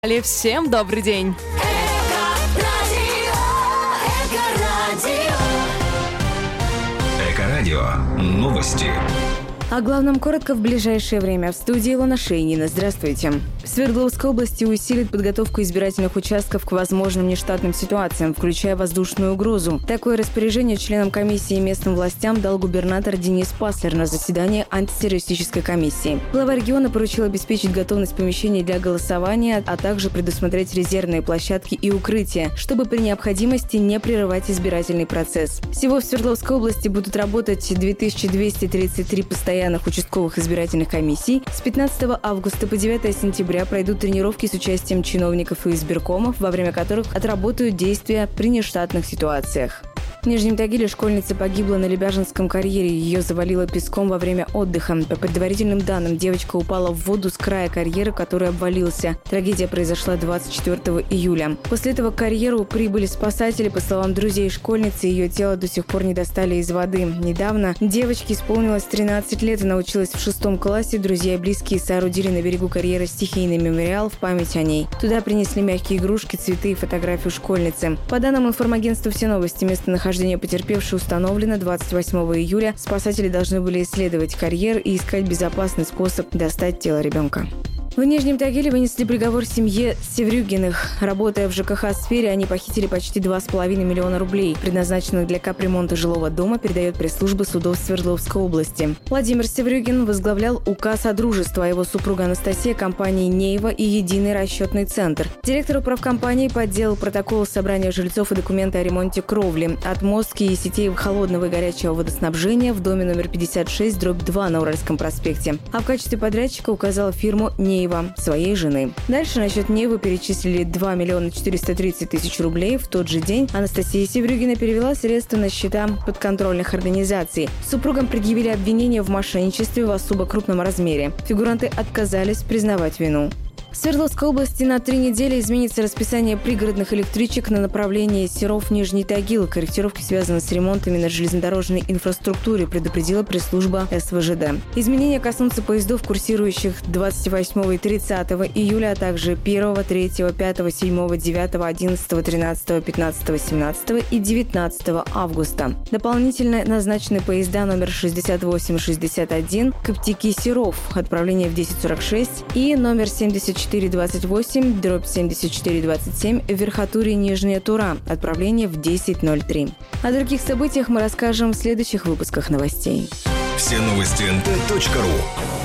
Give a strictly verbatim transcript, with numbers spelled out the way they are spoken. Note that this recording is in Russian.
Всем добрый день! Эко-радио. Новости. О главном коротко в ближайшее время. В студии Илона Шейнина. Здравствуйте. В Свердловской области усилит подготовку избирательных участков к возможным нештатным ситуациям, включая воздушную угрозу. Такое распоряжение членам комиссии и местным властям дал губернатор Денис Паслер на заседании антитеррористической комиссии. Глава региона поручил обеспечить готовность помещений для голосования, а также предусмотреть резервные площадки и укрытия, чтобы при необходимости не прерывать избирательный процесс. Всего в Свердловской области будут работать две тысячи двести тридцать три постоянных участковых избирательных комиссий. С пятнадцатого августа по девятое сентября пройдут тренировки с участием чиновников и избиркомов, во время которых отработают действия при нештатных ситуациях. В Нижнем Тагиле школьница погибла на Лебяжинском карьере. Ее завалило песком во время отдыха. По предварительным данным, девочка упала в воду с края карьера, который обвалился. Трагедия произошла двадцать четвёртого июля. После этого к карьеру прибыли спасатели. По словам друзей школьницы, ее тело до сих пор не достали из воды. Недавно девочке исполнилось тринадцать лет. Она училась в шестом классе. Друзья и близкие соорудили на берегу карьера стихийный мемориал в память о ней. Туда принесли мягкие игрушки, цветы и фотографию школьницы. По данным информагентства «Все новости», местонахождение Нахождение потерпевшей установлено. Двадцать восьмого июля спасатели должны были исследовать карьер и искать безопасный способ достать тело ребенка. В Нижнем Тагиле вынесли приговор семье Севрюгиных. Работая в ЖКХ-сфере, они похитили почти два с половиной миллиона рублей, предназначенных для капремонта жилого дома, передает пресс-служба судов Свердловской области. Владимир Севрюгин возглавлял УК Содружества, а его супруга Анастасия – компании «Нейва» и «Единый расчетный центр». Директор управкомпании подделал протокол собрания жильцов и документы о ремонте кровли, отмостки и сетей холодного и горячего водоснабжения в доме номер пятьдесят шесть дробь два на Уральском проспекте. А в качестве подрядчика указал фирму «Нейва», своей жены. Дальше на счет Нейвы перечислили два миллиона четыреста тридцать тысяч рублей. В тот же день Анастасия Севрюгина перевела средства на счета подконтрольных организаций. Супругам предъявили обвинение в мошенничестве в особо крупном размере. Фигуранты отказались признавать вину. В Свердловской области на три недели изменится расписание пригородных электричек на направлении Серов-Нижний Тагил. Корректировки связаны с ремонтами на железнодорожной инфраструктуре, предупредила пресс-служба эс вэ жэ дэ. Изменения коснутся поездов, курсирующих двадцать восьмого и тридцатого июля, а также первого, третьего, пятого, седьмого, девятого, одиннадцатого, тринадцатого, пятнадцатого, семнадцатого и девятнадцатого августа. Дополнительно назначены поезда номер шестьдесят восемь шестьдесят один Коптики-Серов, отправление в десять сорок шесть, и номер семьдесят четыре двадцать восемь дробь семьдесят четыре двадцать семь Верхотурье Нижняя Тура, отправление в десять ноль три. О других событиях мы расскажем в следующих выпусках новостей. Все новости эн тэ точка ру.